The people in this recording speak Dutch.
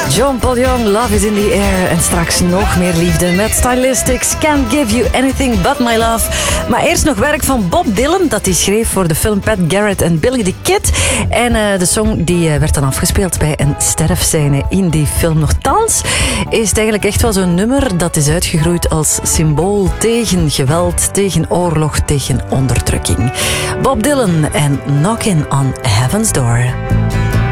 John Paul Young, Love is in the air. En straks nog meer liefde met Stylistics. Can't give you anything but my love. Maar eerst nog werk van Bob Dylan. Dat hij schreef voor de film Pat Garrett en Billy the Kid. En de song die werd dan afgespeeld bij een sterfscène in die film. Nochtans is het eigenlijk echt wel zo'n nummer dat is uitgegroeid als symbool tegen geweld, tegen oorlog, tegen onderdrukking. Bob Dylan en Knockin' on Heaven's Door.